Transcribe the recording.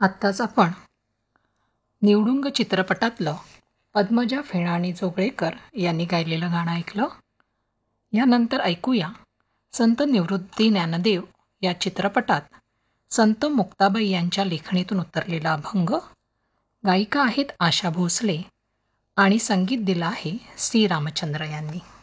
आत्ताच आपण निवडुंग चित्रपटातलं पद्मजा फेणाणी जोगळेकर यांनी गायलेलं गाणं ऐकलं. यानंतर ऐकूया संत निवृत्ती ज्ञानदेव या चित्रपटात संत मुक्ताबाई यांच्या लेखणीतून उतरलेला अभंग. गायिका आहेत आशा भोसले आणि संगीत दिलं आहे सी रामचंद्र यांनी.